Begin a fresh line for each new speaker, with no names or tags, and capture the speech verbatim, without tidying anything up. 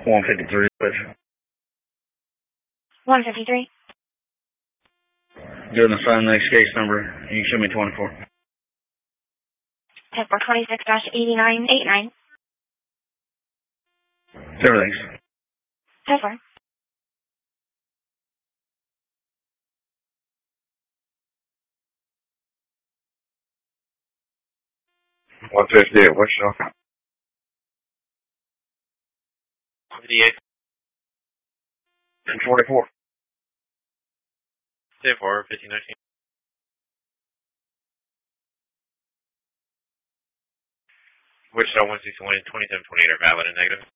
one fifty-three, which.
one fifty-three.
Good, and assign the next case number. You can show me twenty-four.
ten four twenty-six dash eighty-nine eighty-nine.
Everything's.
ten four.
one fifty-eight, what's your?
fifty-eight.
two forty-four.
ten four, fifteen nineteen. Wichita one sixty-one and twenty-seven twenty-eight are valid and negative.